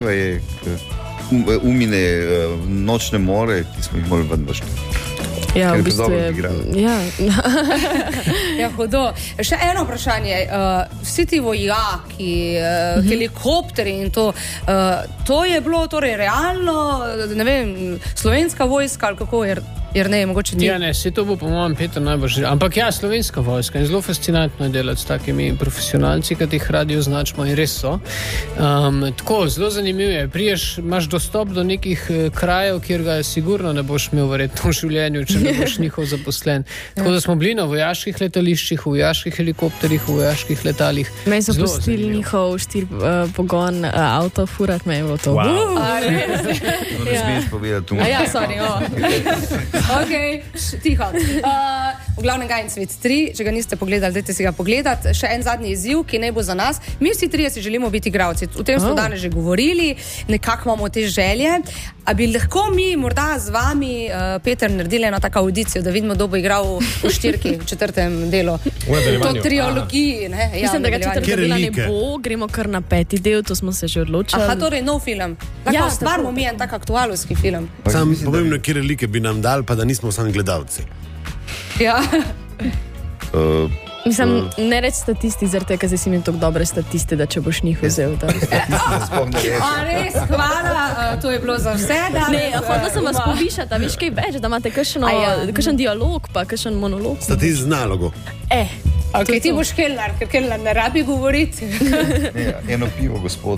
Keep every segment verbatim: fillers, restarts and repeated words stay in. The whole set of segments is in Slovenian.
je umine nočne more, ki smo jih morali ven vršiti. Ja, v bistvu je... Ja. Ja, hudo. Še eno vprašanje. Uh, vsi ti vojaki, uh, uh-huh. helikopteri in to, uh, to je bilo torej realno, ne vem, slovenska vojska ali kako je... Jer ne, mogoče ti... Ja, ne, se to bo po mojem Peter najbolj želel. Ampak ja, slovenska vojska in zelo fascinantno je delati s takimi profesionalci, ki jih radi označimo in res so. Um, tako, zelo zanimivo je. Priješ, imaš dostop do nekih uh, krajev, kjer ga je sigurno ne boš imel verjetno v življenju, če ne boš njihov zaposlen. Tako da smo bili na vojaških letališčih, v vojaških helikopterjih, v vojaških letalih. Me so pustili njihov štir uh, pogon uh, avto furat, me je bilo to. Wow. Uh, a, res. No, ne smeš povedati. A ja, sorry, o. Ok, tiho. Uh, v glavnem Gajen svet tri, če ga niste pogledali, dajte si ga pogledati. Še en zadnji izziv, ki naj bo za nas. Mi vsi trije si želimo biti igralci. O tem smo oh. danes že govorili, nekako imamo te želje. A bi lahko mi morda z vami, uh, Peter, naredili eno tako audicijo, da vidimo, kdo bo igral v štirki, v četrtem delu. To triologiji. Ne? Ja, mislim, da ga četrtega dela ne bo, gremo kar na peti del, to smo se že odločili. Aha, torej nov film. Lahko ja, stvarimo mi en tak aktualovski film. Sam pomembno, kjer like bi nam dal, pa da nismo sami gledalci. Ja. Uh, Mislim, uh, ne reč statisti, zaradi tega, ker si imel tako dobre statiste, da če boš njih vzel. A res, hvala, uh, to je bilo za vse. Ne, hodila sem vas povišati, veš kaj več, da imate kakšen ja. dialog, pa kakšen monolog. Statist z nalogo. Eh. Okay, ti boš kelnar, ker kelnar ne rabi govoriti. Ne, eno pivo, gospod.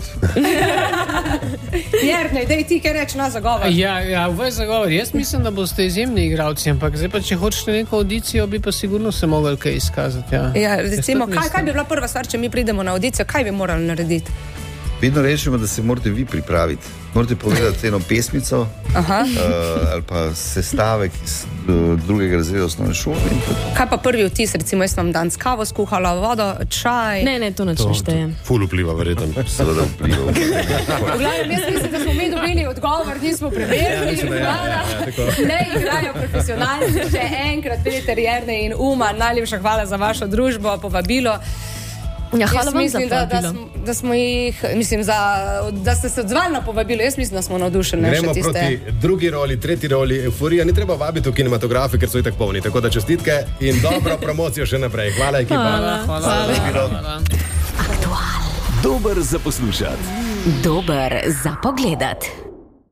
Jernej, daj ti kaj reči na zagovor. Ja, ja, v zagovor. Jaz mislim, da boste izjemni igralci, ampak zdaj pa, če hočete neko audicijo, bi pa sigurno se mogli kaj izkazati. Ja, ja recimo, kaj, kaj bi bila prva stvar, če mi pridemo na audicijo, kaj bi morali narediti? Vedno rečemo, da se morate vi pripraviti. Morate povedati eno pesmico uh, ali pa sestavek iz uh, drugega razreda osnovne šole. Kaj pa prvi vtis, recimo, jaz vam dan s kavo skuhala, vodo, čaj? Ne, ne, to neč nešteje. Ful vpliva, verjetno. Seveda vpliva. V glavnem, jaz mislim, da smo mi dobili odgovor, nismo preverili. Ja, ja, ja, ne igrajo profesionalci. Še enkrat, Peter, Jernej in Uma, najlepša hvala za vašo družbo, povabilo. Ja, hvala vam mislim, za da, da, smo, da smo jih, mislim, za, da ste se odzvali na povabilo. Jaz mislim, da smo navdušeni. Gremo proti drugi roli, tretji roli, Euforija. Ni treba vabiti v kinematografi, ker so itak polni. Tako da čestitke in dobro promocijo še naprej. Hvala, ekipa. Hvala, hvala. hvala. hvala. Aktual. Dober za poslušati. Dober za pogledati.